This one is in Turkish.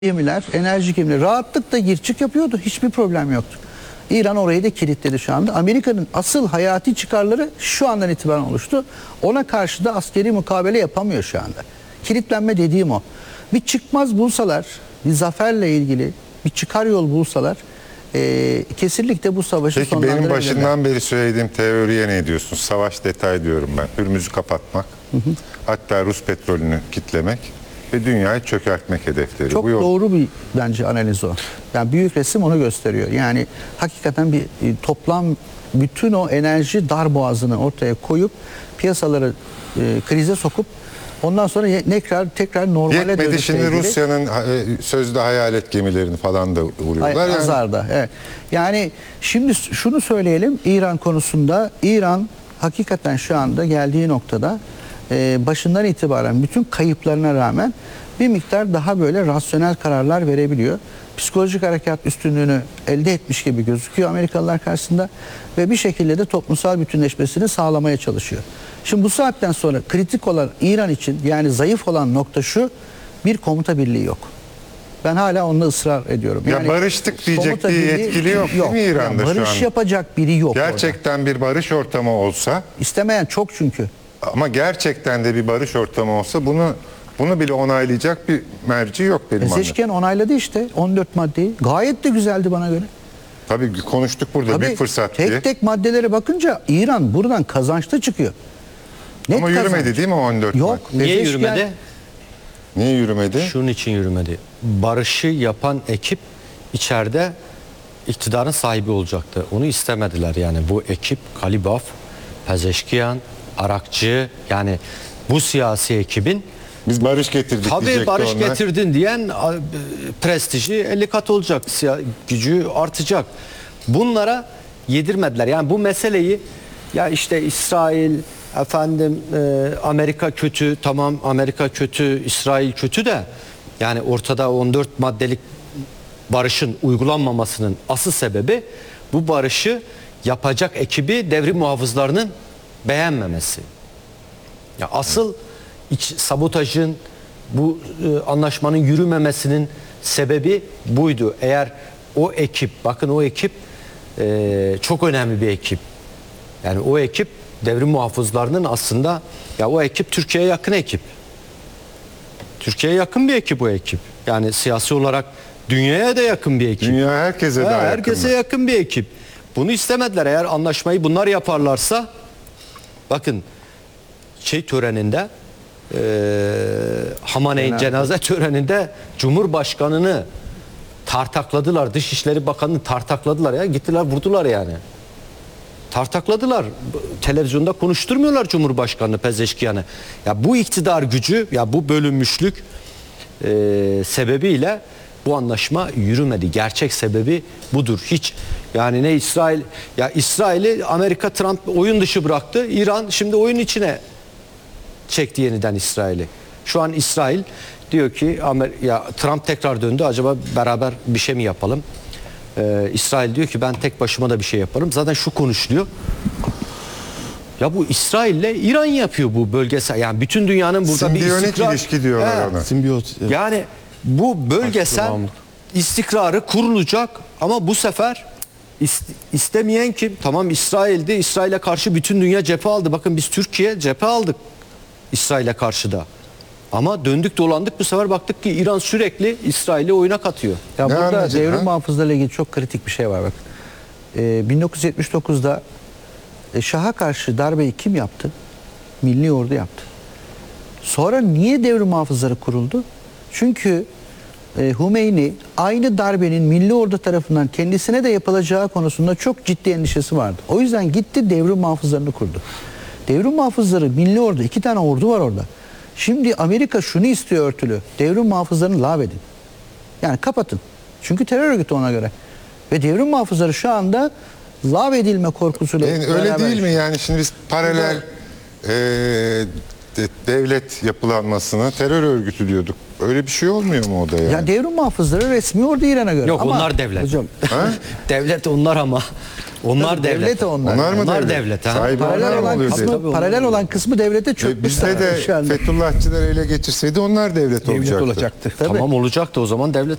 gemiler, enerji gemileri rahatlıkla gir çık yapıyordu. Hiçbir problem yoktu. İran orayı da kilitledi şu anda. Amerika'nın asıl hayati çıkarları şu andan itibaren oluştu. Ona karşı da askeri mukabele yapamıyor şu anda. Kilitlenme dediğim o. Bir çıkmaz bulsalar, bir zaferle ilgili bir çıkar yol bulsalar kesinlikle bu savaşı Peki sonlandırabilirler. benim başından beri söylediğim teoriye ne diyorsun? Savaş detay diyorum ben. Hürmüz'ü kapatmak, hatta Rus petrolünü kitlemek ve dünyayı çökertmek hedefleri. Çok doğru bir bence analiz o. Yani büyük resim onu gösteriyor. Yani hakikaten bir toplam bütün o enerji darboğazını ortaya koyup piyasaları krize sokup ondan sonra tekrar normale yetmedi. dönüşle Şimdi ilgili. Rusya'nın sözde hayalet gemilerini falan da vuruyorlar. Azar'da. Evet. Yani şimdi şunu söyleyelim İran konusunda. İran hakikaten şu anda geldiği noktada başından itibaren bütün kayıplarına rağmen bir miktar daha böyle rasyonel kararlar verebiliyor. Psikolojik harekat üstünlüğünü elde etmiş gibi gözüküyor Amerikalılar karşısında ve bir şekilde de toplumsal bütünleşmesini sağlamaya çalışıyor. Şimdi bu saatten sonra kritik olan İran için, yani zayıf olan nokta şu: bir komuta birliği yok. Ben hala onunla ısrar ediyorum. Ya barıştık diyecek bir yetkili yok değil mi İran'da şu an? Barış yapacak biri yok. Gerçekten orada bir barış ortamı olsa. İstemeyen çok çünkü. Ama gerçekten de bir barış ortamı olsa bunu bile onaylayacak bir merci yok benim anladığım. Pezeşkian onayladı işte 14 maddeyi. Gayet de güzeldi bana göre. Tabii konuştuk burada. Tabii, bir fırsat diye. Tek maddelere bakınca İran buradan kazançlı çıkıyor. Net ama yürümedi değil mi o 14 Yok. madde? Niye yürümedi? Niye yürümedi? Şunun için yürümedi. Barışı yapan ekip içeride iktidarın sahibi olacaktı. Onu istemediler yani. Bu ekip Kalibaf, Pezeşkian, Arakçı, yani bu siyasi ekibin biz barış getirdik tabii barış onlar. getirdin diyen prestiji 50 kat olacak, gücü artacak. Bunlara yedirmediler. Yani bu meseleyi, ya işte İsrail, Amerika kötü, tamam Amerika kötü, İsrail kötü de yani ortada 14 maddelik barışın uygulanmamasının asıl sebebi bu barışı yapacak ekibi devrim muhafızlarının beğenmemesi. Ya asıl sabotajın, bu anlaşmanın yürümemesinin sebebi buydu. Eğer o ekip, bakın o ekip çok önemli bir ekip. Yani o ekip devrim muhafızlarının aslında, ya o ekip Türkiye'ye yakın ekip. Türkiye'ye yakın bir ekip o ekip. Yani siyasi olarak dünyaya da yakın bir ekip. Dünya herkese daha yakın. Herkese yakın bir ekip. Bunu istemediler. Eğer anlaşmayı bunlar yaparlarsa, bakın töreninde, Hamaney'in cenaze töreninde Cumhurbaşkanı'nı tartakladılar. Dışişleri Bakanı'nı tartakladılar ya. Gittiler vurdular yani. Tartakladılar. Televizyonda konuşturmuyorlar Cumhurbaşkanı Pezeşkian'ı. Ya bu iktidar gücü, ya bu bölünmüşlük sebebiyle bu anlaşma yürümedi. Gerçek sebebi budur. Hiç yani ne İsrail, ya İsrail'i Amerika Trump oyun dışı bıraktı. İran şimdi oyun içine çekti yeniden İsrail'i. Şu an İsrail diyor ki ya Trump tekrar döndü, acaba beraber bir şey mi yapalım? İsrail diyor ki ben tek başıma da bir şey yaparım. Zaten şu konuşuluyor. Ya bu İsrail'le İran yapıyor bu bölgesel. Yani bütün dünyanın burada simbiyotik bir istikrar. ilişki diyorlar ona. Simbiyot. Evet. Yani bu bölgesel istikrarı kurulacak ama bu sefer istemeyen kim? Tamam İsrail'de, İsrail'e karşı bütün dünya cephe aldı. Bakın biz Türkiye cephe aldık İsrail'e karşı da. Ama döndük dolandık, bu sefer baktık ki İran sürekli İsrail'i oyuna katıyor. Ya ne burada anlayacak, devrim muhafızlarıyla ilgili çok kritik bir şey var bak. 1979'da Şah'a karşı darbeyi kim yaptı? Milli Ordu yaptı. Sonra niye devrim muhafızları kuruldu? Çünkü Hümeyni aynı darbenin Milli Ordu tarafından kendisine de yapılacağı konusunda çok ciddi endişesi vardı. O yüzden gitti devrim muhafızlarını kurdu. Devrim muhafızları, Milli Ordu, 2 tane ordu var orada. Şimdi Amerika şunu istiyor örtülü: devrim muhafızlarını lağvedin. Yani kapatın. Çünkü terör örgütü ona göre. Ve devrim muhafızları şu anda lağvedilme korkusuyla öyle değil mi yani? Şimdi biz paralel devlet yapılanmasına terör örgütü diyorduk. Öyle bir şey olmuyor mu o da yani? Ya devrim muhafızları resmi ordu İran'a göre. Yok Ama onlar devlet. Hocam Devlet onlar ama. Onlar Tabii, devlet. devlet onlar. Onlar mı Onlar devlet? devlet, ha. Sahibi paralel onlar mı olan oluyor kısmı, devlet? paralel olan kısmı devlete çökmüş. Bizde de şu anda. Fethullahçılar ele geçirseydi onlar devlet olacaktı. olacaktı. Tabii. Tamam olacaktı o zaman devlet